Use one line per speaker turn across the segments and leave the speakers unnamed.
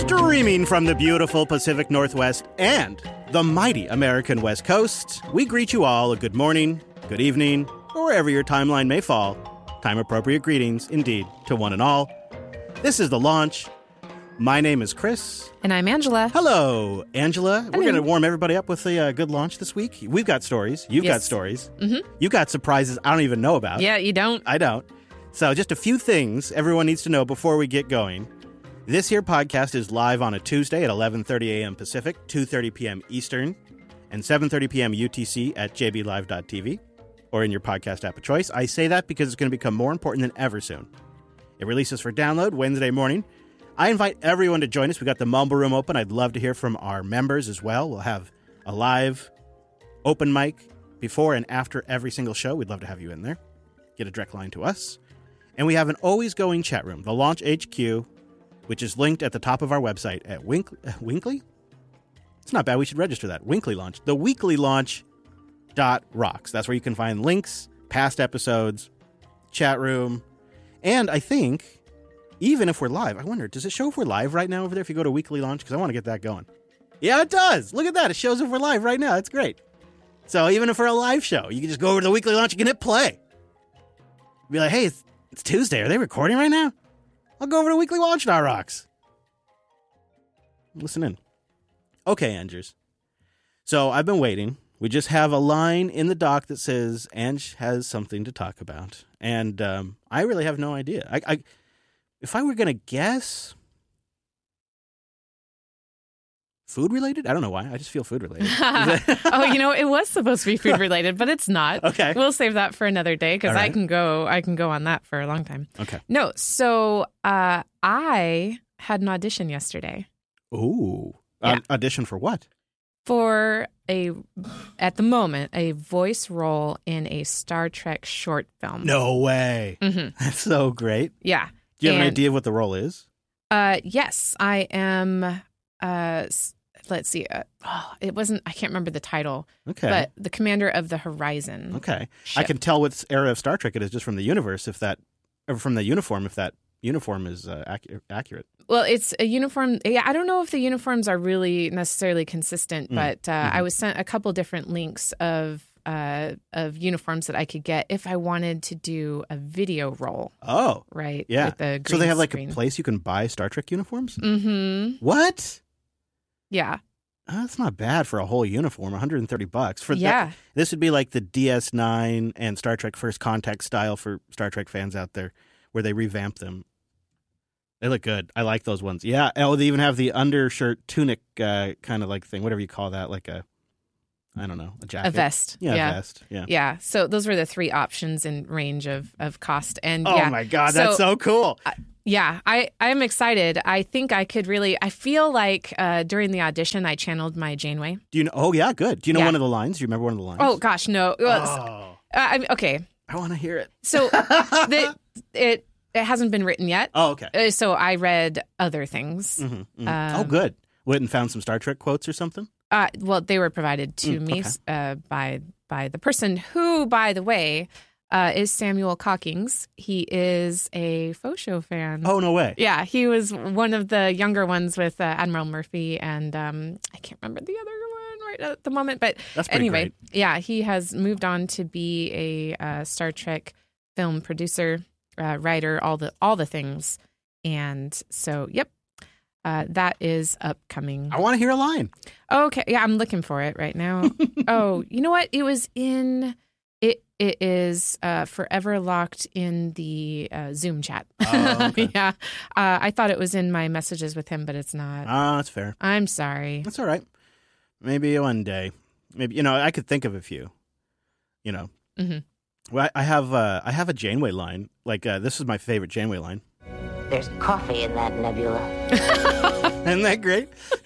Streaming from the beautiful Pacific Northwest and the mighty American West Coast, we greet you all a good morning, good evening, or wherever your timeline may fall. Time-appropriate greetings, indeed, to one and all. This is The Launch. My name is Chris.
And I'm Angela.
Hello, Angela.
Hello.
We're going to warm everybody up with a good launch this week. We've got stories. You've got stories. Mm-hmm. You've got surprises I don't even know about.
Yeah, you don't.
I don't. So just a few things everyone needs to know before we get going. This here podcast is live on a Tuesday at 11:30 a.m. Pacific, 2:30 p.m. Eastern, and 7:30 p.m. UTC at jblive.tv, or in your podcast app of choice. I say that because it's going to become more important than ever soon. It releases for download Wednesday morning. I invite everyone to join us. We got the Mumble Room open. I'd love to hear from our members as well. We'll have a live open mic before and after every single show. We'd love to have you in there. Get a direct line to us. And we have an always going chat room, the Launch HQ, which is linked at the top of our website at Winkley? It's not bad. We should register that. Winkley Launch. The weekly launch.rocks. That's where you can find links, past episodes, chat room. And I think, even if we're live, I wonder, does it show if we're live right now over there if you go to Weekly Launch? Because I want to get that going. Yeah, it does. Look at that. It shows if we're live right now. It's great. So even if we're a live show, you can just go over to the Weekly Launch. You can hit play. Be like, hey, it's Tuesday. Are they recording right now? I'll go over to Weekly Launch.rocks. Listen in. Okay, Angers. So I've been waiting. We just have a line in the doc that says Ange has something to talk about. And I really have no idea. If I were going to guess, food related? I don't know why. I just feel food related.
Oh, it was supposed to be food related, but it's not.
Okay.
We'll save that for another day because
All right.
I can go on that for a long time.
Okay.
No, so I had an audition yesterday.
Ooh.
Yeah.
Audition for what?
For at the moment, a voice role in a Star Trek short film.
No way.
Mm-hmm.
That's so great.
Yeah.
Do you have an idea of what the role is?
Yes, I am. Let's see. It wasn't. I can't remember the title.
Okay.
But the Commander of the Horizon.
Okay.
Ship.
I can tell what era of Star Trek it is just from the universe, or from the uniform, if that uniform is accurate.
Well, it's a uniform. Yeah, I don't know if the uniforms are really necessarily consistent, but I was sent a couple different links of uniforms that I could get if I wanted to do a video role.
Oh,
right.
Yeah.
With the
So they have like
screen.
a place you can buy Star Trek uniforms?
Mm-hmm.
What?
Yeah.
That's not bad for a whole uniform. $130 for
Yeah.
that. This would be like the DS9 and Star Trek First Contact style for Star Trek fans out there, where they revamp them. They look good. I like those ones. Yeah. Oh, they even have the undershirt tunic kind of like thing, whatever you call that, like a jacket.
A vest.
Yeah, a vest. Yeah.
Yeah. So those were the three options in range of cost. And
Oh my God, that's so cool.
Yeah, I'm excited. I think I could really, I feel like during the audition, I channeled my Janeway.
Do you know? Oh, yeah, good. Do you know
Yeah.
one of the lines? Do you remember one of the lines?
Oh, gosh, no. Okay.
I want to hear it.
So it hasn't been written yet.
Oh, okay.
So I read other things.
Mm-hmm, mm-hmm. Oh, good. Went and found some Star Trek quotes or something?
Well, they were provided to me by the person who, by the way, is Samuel Cockings. He is a faux show fan.
Oh, no way.
Yeah, he was one of the younger ones with Admiral Murphy, and I can't remember the other one right at the moment. But
That's pretty
anyway,
great.
Yeah, he has moved on to be a Star Trek film producer, writer, all the things. And so, yep, that is upcoming.
I want to hear a line.
Okay, yeah, I'm looking for it right now. Oh, you know what? It was in... It is forever locked in the Zoom chat.
Oh, okay.
Yeah. I thought it was in my messages with him, but it's not.
Oh, that's fair.
I'm sorry.
That's all right. Maybe one day. Maybe, I could think of a few,
Mm-hmm.
Well, I have a Janeway line. Like, this is my favorite Janeway line.
There's coffee in that nebula.
Isn't that great?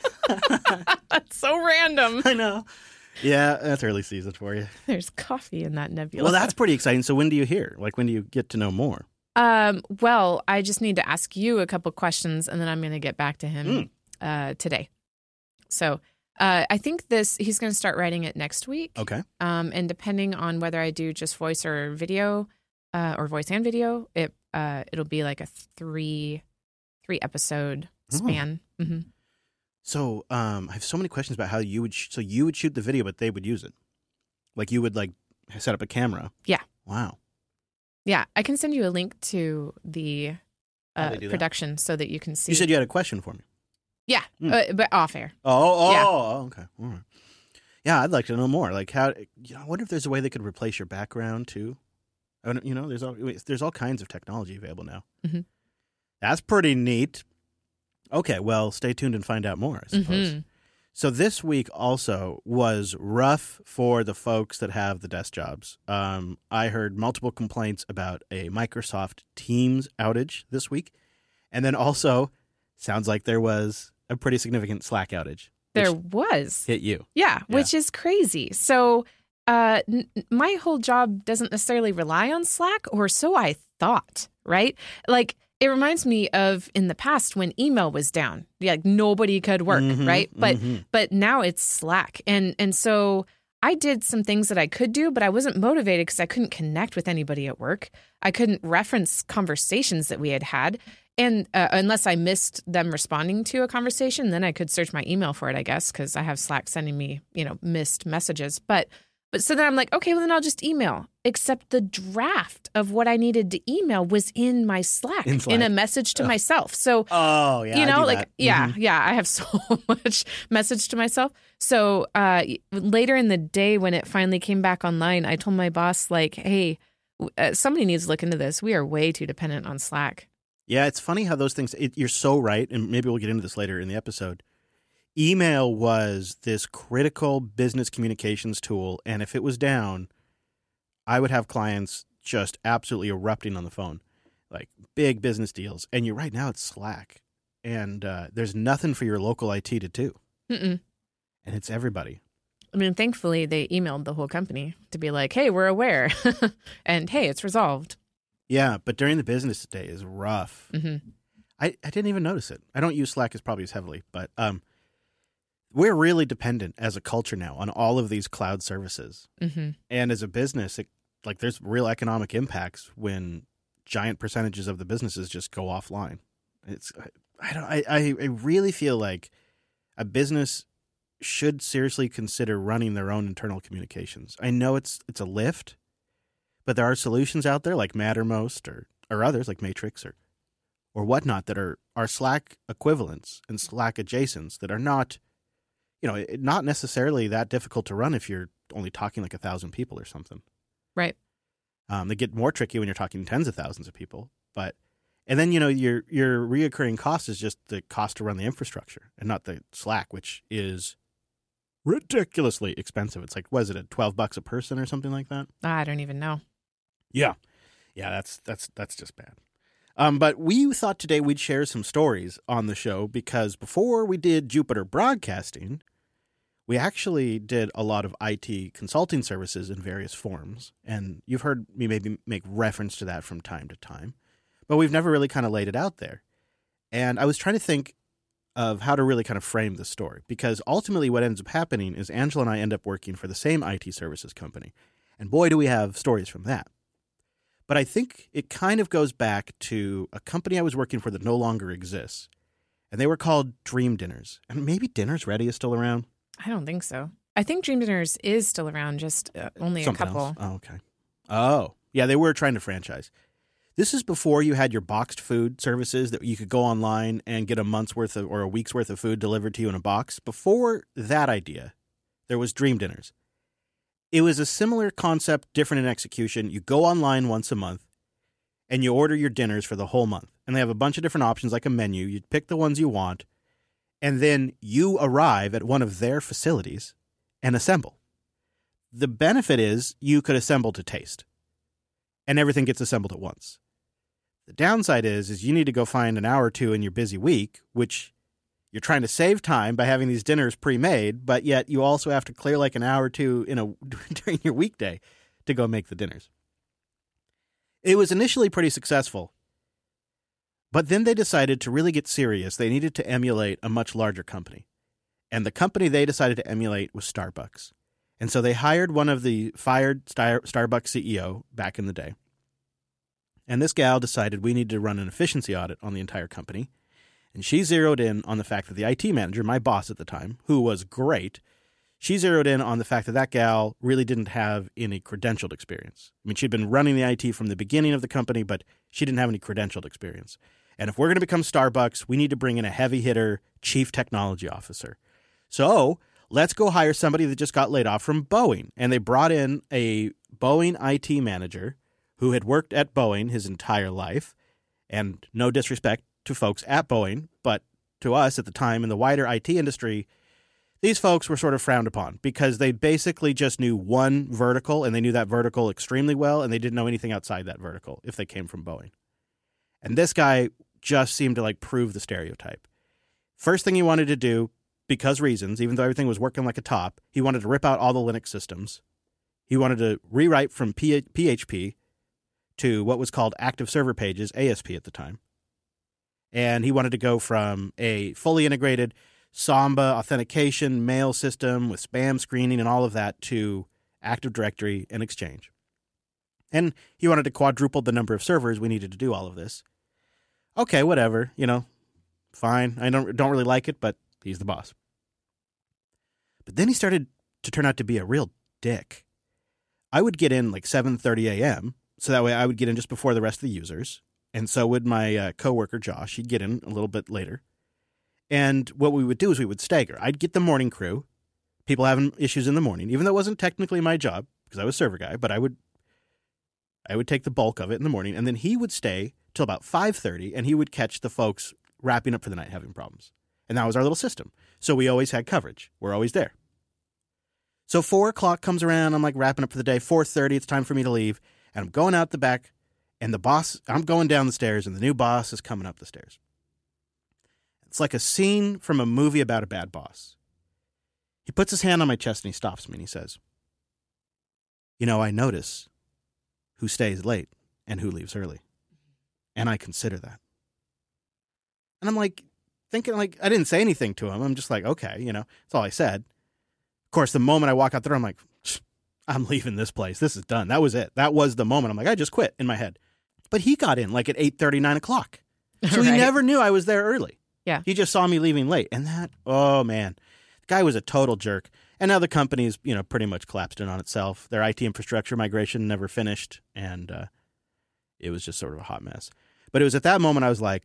That's so random.
I know. Yeah, that's early season for you.
There's coffee in that nebula.
Well, that's pretty exciting. So when do you hear? Like, when do you get to know more?
Well, I just need to ask you a couple questions, and then I'm going to get back to him today. So I think he's going to start writing it next week.
Okay.
And depending on whether I do just voice or video, or voice and video, it'll be like a three episode span. Mm-hmm.
So I have so many questions about how you would so you would shoot the video, but they would use it. Like you would like set up a camera.
Yeah.
Wow.
Yeah. I can send you a link to the
How they do that?
production so that you can see.
You said you had a question for me.
Yeah, but off air.
Oh, okay. All right. Yeah, I'd like to know more. Like how, I wonder if there's a way they could replace your background too. There's all kinds of technology available now.
Mm-hmm.
That's pretty neat. Okay, well, stay tuned and find out more, I suppose.
Mm-hmm.
So this week also was rough for the folks that have the desk jobs. I heard multiple complaints about a Microsoft Teams outage this week. And then also, sounds like there was a pretty significant Slack outage.
There was.
Hit you.
Yeah, which is crazy. So my whole job doesn't necessarily rely on Slack, or so I thought, right? Like, it reminds me of in the past when email was down. Yeah, like nobody could work, right? But now it's Slack. And so I did some things that I could do, but I wasn't motivated because I couldn't connect with anybody at work. I couldn't reference conversations that we had had. And unless I missed them responding to a conversation, then I could search my email for it, I guess, because I have Slack sending me, missed messages. But so then I'm like, okay, well, then I'll just email. Except the draft of what I needed to email was in my Slack, in a message to myself. So, I have so much message to myself. So later in the day when it finally came back online, I told my boss, like, hey, somebody needs to look into this. We are way too dependent on Slack.
Yeah, it's funny how those things, you're so right, and maybe we'll get into this later in the episode. Email was this critical business communications tool, and if it was down, I would have clients just absolutely erupting on the phone, like big business deals. And you're right, now it's Slack, and there's nothing for your local IT to do.
Mm-mm.
And it's everybody.
I mean, thankfully, they emailed the whole company to be like, hey, we're aware, and hey, it's resolved.
Yeah, but during the business day is rough.
Mm-hmm.
I didn't even notice it. I don't use Slack probably as heavily, but we're really dependent as a culture now on all of these cloud services.
Mm-hmm.
And as a business, there's real economic impacts when giant percentages of the businesses just go offline. I really feel like a business should seriously consider running their own internal communications. I know it's a lift, but there are solutions out there like Mattermost or others like Matrix or whatnot that are Slack equivalents and Slack adjacents that are not, not necessarily that difficult to run if you're only talking like 1,000 people or something.
Right.
They get more tricky when you're talking tens of thousands of people. And then, your reoccurring cost is just the cost to run the infrastructure and not the Slack, which is ridiculously expensive. It's like, was it at $12 a person or something like that?
I don't even know.
Yeah. Yeah, that's just bad. But we thought today we'd share some stories on the show because before we did Jupiter Broadcasting, we actually did a lot of IT consulting services in various forms. And you've heard me maybe make reference to that from time to time, but we've never really kind of laid it out there. And I was trying to think of how to really kind of frame the story because ultimately what ends up happening is Angela and I end up working for the same IT services company. And boy, do we have stories from that. But I think it kind of goes back to a company I was working for that no longer exists. And they were called Dream Dinners. And maybe Dinners Ready is still around.
I don't think so. I think Dream Dinners is still around, just only
Something
a couple.
Else. Oh, okay. Oh, yeah, they were trying to franchise. This is before you had your boxed food services that you could go online and get a month's worth or a week's worth of food delivered to you in a box. Before that idea, there was Dream Dinners. It was a similar concept, different in execution. You go online once a month and you order your dinners for the whole month. And they have a bunch of different options like a menu. You pick the ones you want. And then you arrive at one of their facilities and assemble. The benefit is you could assemble to taste. And everything gets assembled at once. The downside is you need to go find an hour or two in your busy week, which you're trying to save time by having these dinners pre-made, but yet you also have to clear like an hour or two during your weekday to go make the dinners. It was initially pretty successful. But then they decided to really get serious. They needed to emulate a much larger company. And the company they decided to emulate was Starbucks. And so they hired one of the fired Starbucks CEO back in the day. And this gal decided we need to run an efficiency audit on the entire company. And she zeroed in on the fact that the IT manager, my boss at the time, who was great, she zeroed in on the fact that that gal really didn't have any credentialed experience. I mean, she'd been running the IT from the beginning of the company, but she didn't have any credentialed experience. And if we're going to become Starbucks, we need to bring in a heavy hitter chief technology officer. So let's go hire somebody that just got laid off from Boeing. And they brought in a Boeing IT manager who had worked at Boeing his entire life. And no disrespect to folks at Boeing, but to us at the time in the wider IT industry, these folks were sort of frowned upon because they basically just knew one vertical, and they knew that vertical extremely well, and they didn't know anything outside that vertical if they came from Boeing. And this guy just seemed to like prove the stereotype. First thing he wanted to do, because reasons, even though everything was working like a top, he wanted to rip out all the Linux systems. He wanted to rewrite from PHP to what was called active server pages, ASP at the time. And he wanted to go from a fully integrated Samba authentication mail system with spam screening and all of that to Active Directory and Exchange. And he wanted to quadruple the number of servers we needed to do all of this. Okay, whatever, fine. I don't really like it, but he's the boss. But then he started to turn out to be a real dick. I would get in like 7:30 a.m., so that way I would get in just before the rest of the users. And so would my coworker, Josh. He'd get in a little bit later. And what we would do is we would stagger. I'd get the morning crew, people having issues in the morning, even though it wasn't technically my job because I was server guy, but I would take the bulk of it in the morning. And then he would stay till about 5:30, and he would catch the folks wrapping up for the night having problems. And that was our little system. So we always had coverage. We're always there. So 4 o'clock comes around. I'm like wrapping up for the day. 4:30, it's time for me to leave. And I'm going out the back. And I'm going down the stairs, and the new boss is coming up the stairs. It's like a scene from a movie about a bad boss. He puts his hand on my chest, and he stops me, and he says, I notice who stays late and who leaves early. And I consider that. And I'm like, thinking like, I didn't say anything to him. I'm just like, okay, that's all I said. Of course, the moment I walk out there, I'm like, I'm leaving this place. This is done. That was it. That was the moment. I'm like, I just quit in my head. But he got in like at 8:30, 9 o'clock. So
Right.
He never knew I was there early.
Yeah.
He just saw me leaving late. And that, oh man, the guy was a total jerk. And now the company's, pretty much collapsed in on itself. Their IT infrastructure migration never finished. And it was just sort of a hot mess. But it was at that moment I was like,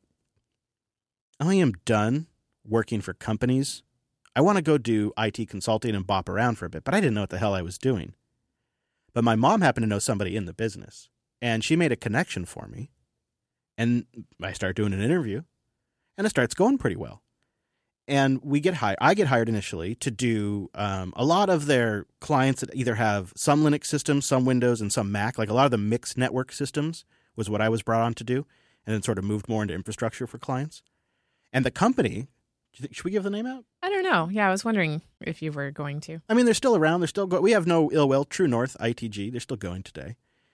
I am done working for companies. I want to go do IT consulting and bop around for a bit. But I didn't know what the hell I was doing. But my mom happened to know somebody in the business. And she made a connection for me. And I start doing an interview. And it starts going pretty well. And we get hired. I get hired initially to do a lot of their clients that either have some Linux systems, some Windows, and some Mac. Like a lot of the mixed network systems was what I was brought on to do. And then sort of moved more into infrastructure for clients. And the company, should we give the name out?
I don't know. Yeah, I was wondering if you were going to.
I mean, they're still around. They're still we have no ill will. True North, ITG, they're still going today.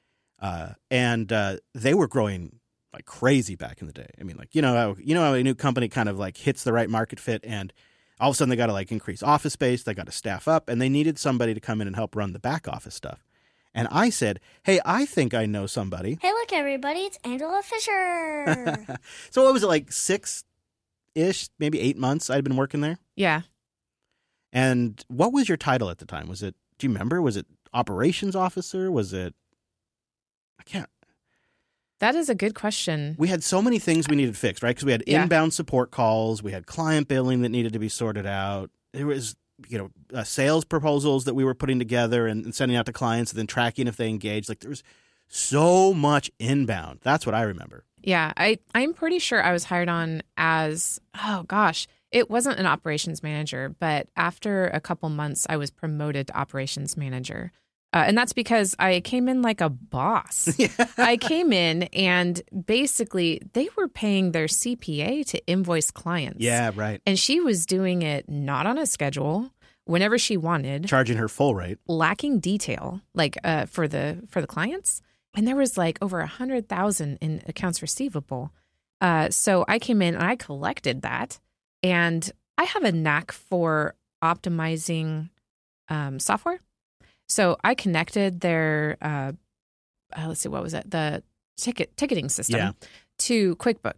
And they were growing like crazy back in the day. I mean, like, how a new company kind of like hits the right market fit, and all of a sudden they got to like increase office space. They got to staff up, and they needed somebody to come in and help run the back office stuff. And I said, hey, I think I know somebody.
Hey, look, everybody, it's Angela Fisher.
So what was it, like 6-ish, maybe 8 months I'd been working there?
Yeah.
And what was your title at the time? Do you remember? Was it operations officer? Was it, I can't.
That is a good question.
We had so many things we needed fixed, right? Because we had inbound support calls. We had client billing that needed to be sorted out. There was, sales proposals that we were putting together and sending out to clients and then tracking if they engaged. Like there was so much inbound. That's what I remember.
Yeah, I'm pretty sure I was hired on as, it wasn't an operations manager, but after a couple months, I was promoted to operations manager. And that's because I came in like a boss. I came in and basically they were paying their CPA to invoice clients.
Yeah, right.
And she was doing it not on a schedule, whenever she wanted.
Charging her full rate.
Lacking detail, like for the clients. And there was like over 100,000 in accounts receivable. So I came in and I collected that. And I have a knack for optimizing software. So I connected their, let's see, what was it? The ticketing system to QuickBooks.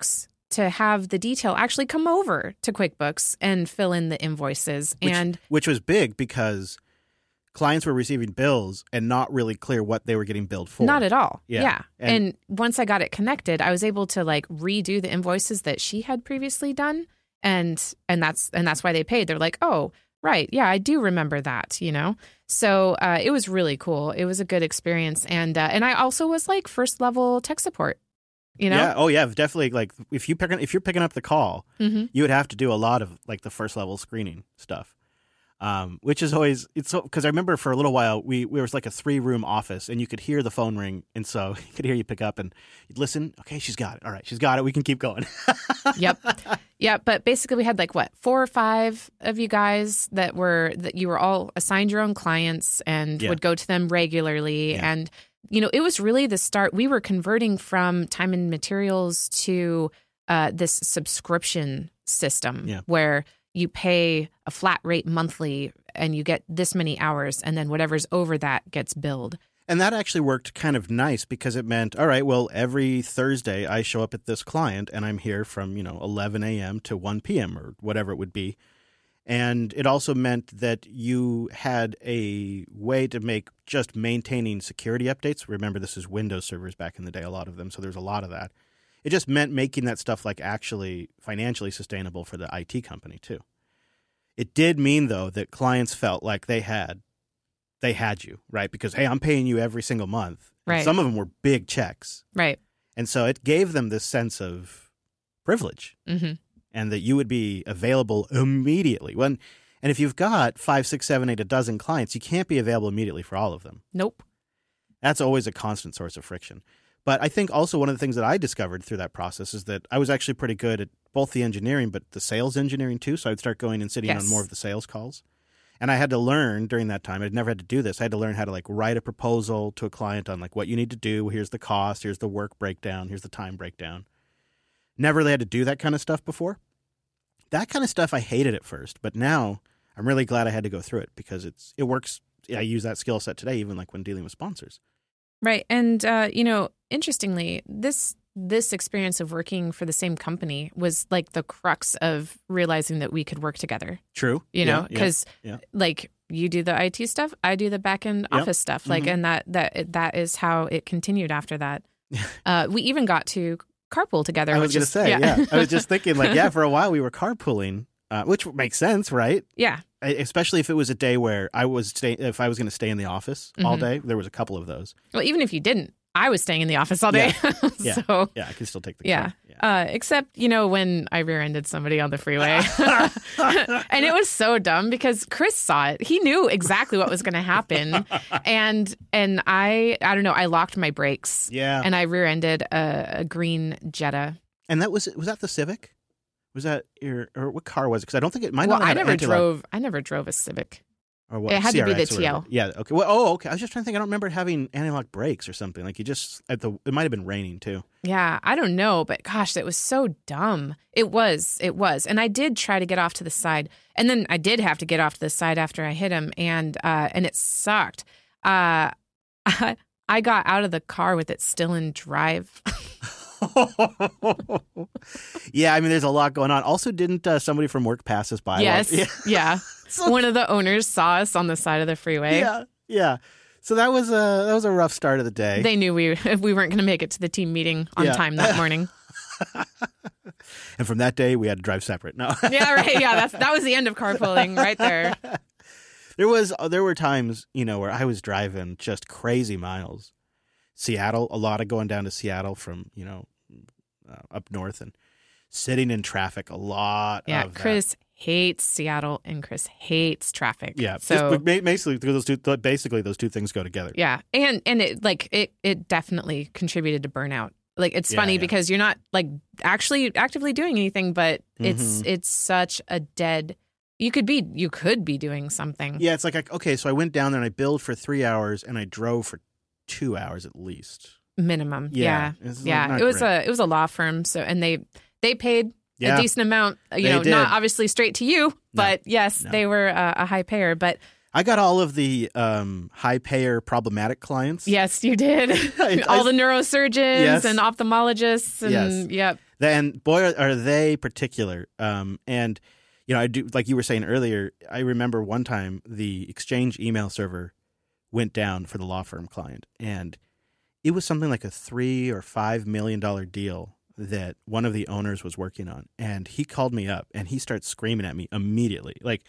to have the detail actually come over to QuickBooks and fill in the invoices.
Which was big because clients were receiving bills and not really clear what they were getting billed for.
Not at all.
Yeah.
Yeah. And once I got it connected, I was able to like redo the invoices that she had previously done. And that's why they paid. They're like, oh, right. Yeah, I do remember that, you know? So it was really cool. It was a good experience. And I also was like first level tech support. You know?
Yeah. Oh, yeah. Definitely. Like if you're picking up the call, you would have to do a lot of like the first level screening stuff, which is always because I remember for a little while we was like a 3-room office and you could hear the phone ring, and so you could hear you pick up and you'd listen. Okay, she's got it. All right, she's got it. We can keep going.
Yep. Yeah, but basically we had like 4 or 5 of you guys that you were all assigned your own clients and would go to them regularly and. You know, it was really the start. We were converting from time and materials to this subscription system where you pay a flat rate monthly and you get this many hours, and then whatever's over that gets billed.
And that actually worked kind of nice because it meant, all right, well, every Thursday I show up at this client and I'm here from, 11 a.m. to 1 p.m. or whatever it would be. And it also meant that you had a way to make just maintaining security updates. Remember, this is Windows servers back in the day, a lot of them. So there's a lot of that. It just meant making that stuff like actually financially sustainable for the IT company too. It did mean, though, that clients felt like they had you, right? Because, hey, I'm paying you every single month.
Right.
And some of them were big checks.
Right.
And so it gave them this sense of privilege.
Mm-hmm.
And that you would be available immediately. And if you've got 5, 6, 7, 8, a dozen clients, you can't be available immediately for all of them.
Nope.
That's always a constant source of friction. But I think also one of the things that I discovered through that process is that I was actually pretty good at both the engineering, but the sales engineering too. So I'd start going and sitting on more of the sales calls. And I had to learn during that time, I'd never had to do this. I had to learn how to like write a proposal to a client on like what you need to do. Here's the cost. Here's the work breakdown. Here's the time breakdown. Never really had to do that kind of stuff before. That kind of stuff I hated at first, but now I'm really glad I had to go through it because it works. I use that skill set today, even like when dealing with sponsors.
Right. And, interestingly, this experience of working for the same company was like the crux of realizing that we could work together.
True.
Because like you do the IT stuff, I do the back end office stuff. Like, and that is how it continued after that. We even got to carpool together.
I was going to say, I was just thinking like, for a while we were carpooling, which makes sense, right?
Yeah.
Especially if it was a day where if I was going to stay in the office all day. There was a couple of those.
Well, even if you didn't, I was staying in the office all day. So,
I could still take the car.
Except, when I rear-ended somebody on the freeway. And it was so dumb because Chris saw it. He knew exactly what was going to happen. And I don't know, I locked my brakes.
Yeah.
And I rear-ended a green Jetta.
And was that the Civic? Was that or what car was it? Because I don't think it might
not
have
I never drove a Civic.
Or what?
It had
CRX
to be the TL.
Yeah. Okay. Well, okay. I was just trying to think. I don't remember having anti-lock brakes or something. Like it might have been raining too.
Yeah, I don't know, but gosh, that was so dumb. It was. And I did try to get off to the side, and then I did have to get off to the side after I hit him, and it sucked. I got out of the car with it still in drive.
Yeah, I mean, there's a lot going on. Also, didn't somebody from work pass us by?
Yes, yeah. One of the owners saw us on the side of the freeway.
Yeah. So that was a rough start of the day.
They knew we weren't going to make it to the team meeting on time that morning.
And from that day, we had to drive separate. No.
Yeah, right. Yeah, that was the end of carpooling right there.
There were times, where I was driving just crazy miles. Seattle, a lot of going down to Seattle from, up north and sitting in traffic a lot.
Yeah,
of
Chris hates Seattle and Chris hates traffic.
Yeah,
so
basically those two things go together.
Yeah, and it definitely contributed to burnout. Like it's funny because you're not like actually actively doing anything, but it's such a dead. You could be doing something.
Yeah, it's like okay, so I went down there and I billed for 3 hours and I drove for 2 hours at least.
Minimum. Yeah. It was a law firm, so and they paid a decent amount, not obviously straight to you, but they were a high payer, but
I got all of the high payer problematic clients.
Yes, you did. All the neurosurgeons and ophthalmologists and
Then, boy, are they particular. And, I do, like you were saying earlier, I remember one time the Exchange email server went down for the law firm client. And it was something like a $3 or $5 million deal that one of the owners was working on. And he called me up and he starts screaming at me immediately. Like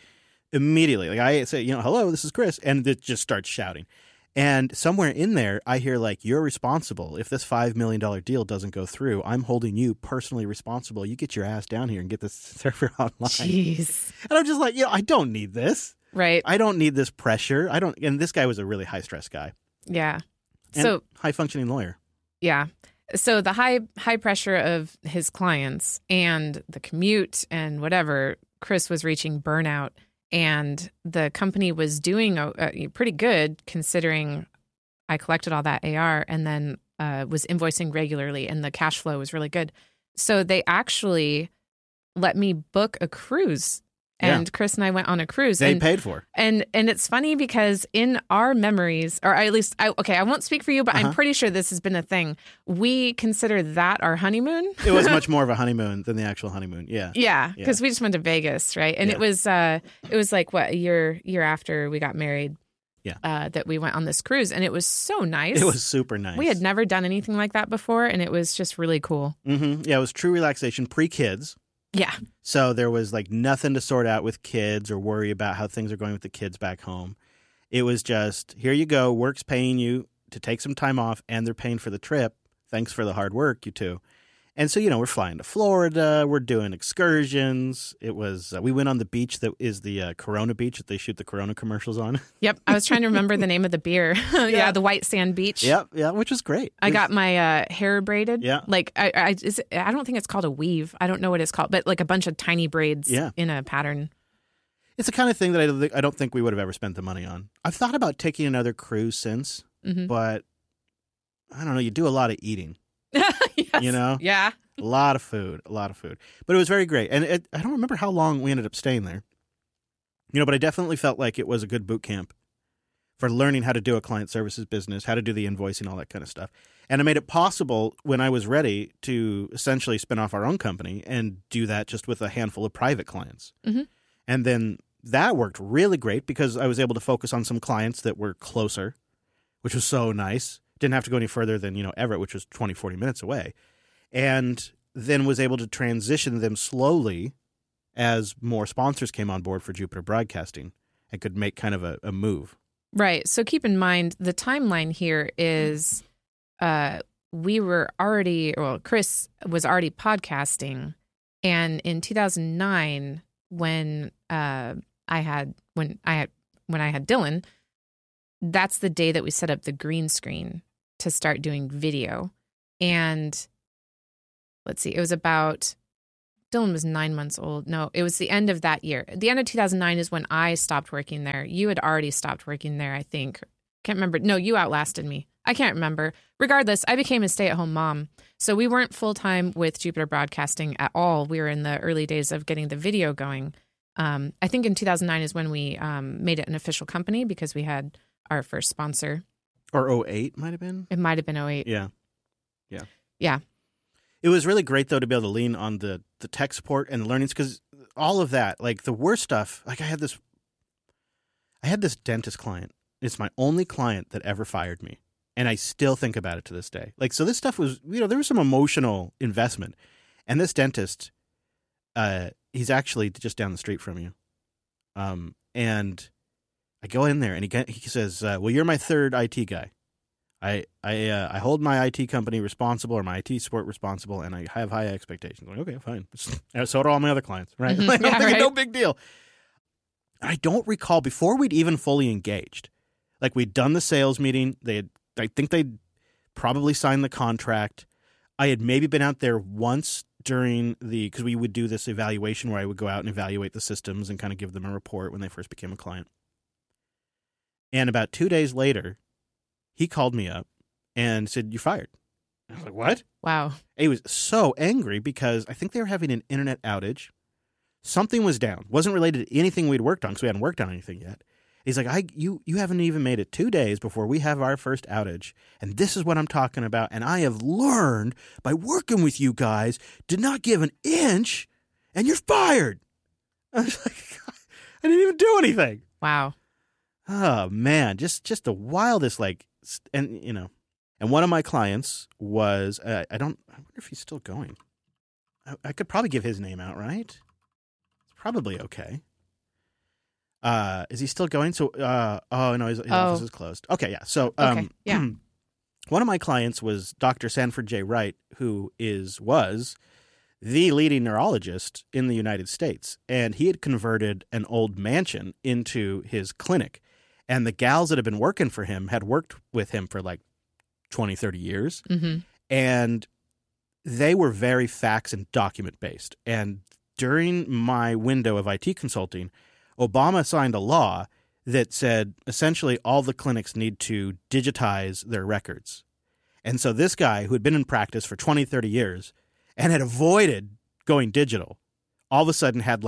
I say, hello, this is Chris. And it just starts shouting. And somewhere in there, I hear like, you're responsible. If this $5 million deal doesn't go through, I'm holding you personally responsible. You get your ass down here and get this server online.
Jeez.
And I'm just like, I don't need this.
Right.
I don't need this pressure. And this guy was a really high stress guy.
Yeah.
And
so
high functioning lawyer.
Yeah. So the high pressure of his clients and the commute and whatever, Chris was reaching burnout. And the company was doing pretty good considering I collected all that AR and then was invoicing regularly and the cash flow was really good. So they actually let me book a cruise. And Chris and I went on a cruise.
They paid for.
And it's funny because in our memories, or at least, I won't speak for you, but I'm pretty sure this has been a thing. We consider that our honeymoon.
It was much more of a honeymoon than the actual honeymoon. Yeah.
Yeah, because we just went to Vegas, right? And it was like, what, a year after we got married that we went on this cruise. And it was so nice.
It was super nice.
We had never done anything like that before. And it was just really cool.
Mm-hmm. Yeah, it was true relaxation, pre-kids.
Yeah.
So there was like nothing to sort out with kids or worry about how things are going with the kids back home. It was just, here you go, work's paying you to take some time off and they're paying for the trip. Thanks for the hard work, you two. And so, we're flying to Florida. We're doing excursions. It was, we went on the beach that is the Corona beach that they shoot the Corona commercials on.
Yep. I was trying to remember the name of the beer. Yeah, the White Sand Beach.
Yep. Yeah, which was great.
I got my hair braided.
Yeah.
Like, I don't think it's called a weave. I don't know what it's called, but like a bunch of tiny braids in a pattern.
It's the kind of thing that I don't think we would have ever spent the money on. I've thought about taking another cruise since, but I don't know. You do a lot of eating.
Yes. Yeah.
A lot of food. But it was very great. And I don't remember how long we ended up staying there. But I definitely felt like it was a good boot camp for learning how to do a client services business, how to do the invoicing, all that kind of stuff. And it made it possible when I was ready to essentially spin off our own company and do that just with a handful of private clients. Mm-hmm. And then that worked really great because I was able to focus on some clients that were closer, which was so nice. Didn't have to go any further than, Everett, which was 20, 40 minutes away. And then was able to transition them slowly as more sponsors came on board for Jupiter Broadcasting and could make kind of a move.
Right. So keep in mind, the timeline here is we were already, Chris was already podcasting. And in 2009, when I had Dylan, that's the day that we set up the green screen to start doing video. And let's see, it was about, Dylan was 9 months old. No, it was the end of that year. The end of 2009 is when I stopped working there. You had already stopped working there, I think. Can't remember. No, you outlasted me. I can't remember. Regardless, I became a stay-at-home mom. So we weren't full-time with Jupiter Broadcasting at all. We were in the early days of getting the video going. I think in 2009 is when we made it an official company because we had our first sponsor.
Or 08 might have been?
It might have been 08.
Yeah. It was really great, though, to be able to lean on the tech support and the learnings because all of that, like the worst stuff, like I had this dentist client. It's my only client that ever fired me. And I still think about it to this day. Like, so this stuff was, there was some emotional investment. And this dentist, he's actually just down the street from you. And I go in there and he says, well, you're my third IT guy. I hold my IT company responsible or my IT support responsible, and I have high expectations. I'm like, okay, fine. So do all my other clients, right?
Mm-hmm.
Like,
Right.
No big deal. I don't recall, before we'd even fully engaged, like we'd done the sales meeting, I think they'd probably signed the contract. I had maybe been out there once because we would do this evaluation where I would go out and evaluate the systems and kind of give them a report when they first became a client. And about 2 days later, he called me up and said, "You're fired." I was like, "What?"
Wow.
He was so angry because I think they were having an internet outage. Something was down. Wasn't related to anything we'd worked on because we hadn't worked on anything yet. He's like, you haven't even made it 2 days before we have our first outage. And this is what I'm talking about. And I have learned by working with you guys to not give an inch and you're fired. I was like, I didn't even do anything.
Wow.
Oh, man. Just the wildest, and, and one of my clients was, I wonder if he's still going. I could probably give his name out, right? It's probably okay. Is he still going? So, oh no, his office is closed. Okay, yeah. So,
yeah.
One of my clients was Dr. Sanford J. Wright, who was the leading neurologist in the United States, and he had converted an old mansion into his clinic. And the gals that had been working for him had worked with him for 20, 30 years, and they were very facts and document based. And during my window of IT consulting, Obama signed a law that said essentially all the clinics need to digitize their records. And so this guy who had been in practice for 20, 30 years and had avoided going digital, all of a sudden had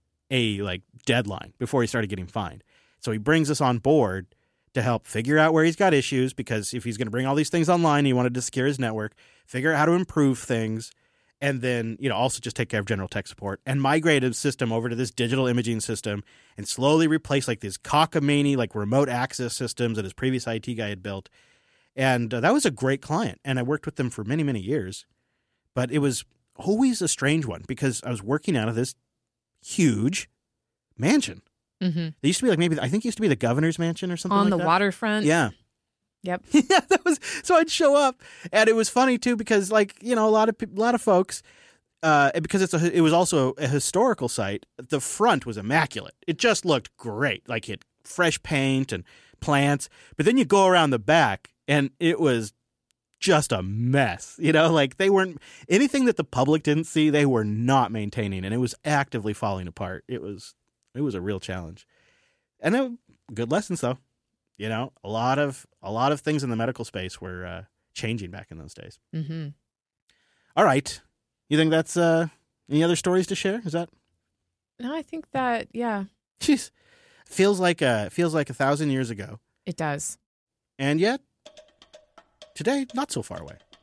a deadline before he started getting fined. So he brings us on board to help figure out where he's got issues, because if he's going to bring all these things online, he wanted to secure his network, figure out how to improve things, and then, also just take care of general tech support and migrate his system over to this digital imaging system and slowly replace these cockamamie, remote access systems that his previous IT guy had built. And that was a great client. And I worked with them for many, many years. But it was always a strange one because I was working out of this huge mansion.
Mm-hmm.
It used to be I think it used to be the governor's mansion or something
on
like
the
that.
waterfront.
Yeah.
Yep.
Yeah, so I'd show up, and it was funny too because a lot of folks, because it was also a historical site. The front was immaculate; it just looked great, it had fresh paint and plants. But then you go around the back, and it was just a mess. They weren't anything that the public didn't see. They were not maintaining, and it was actively falling apart. It was a real challenge, and good lessons though. A lot of things in the medical space were changing back in those days.
Mm-hmm.
All right. You think that's any other stories to share? Is that?
No, I think that, yeah.
Jeez. Feels like 1,000 years ago.
It does.
And yet, today, not so far away.